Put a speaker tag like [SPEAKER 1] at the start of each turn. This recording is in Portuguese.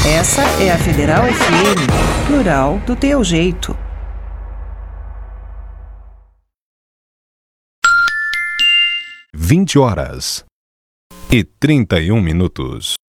[SPEAKER 1] Essa é a Federal FM, plural do teu jeito.
[SPEAKER 2] 20h31.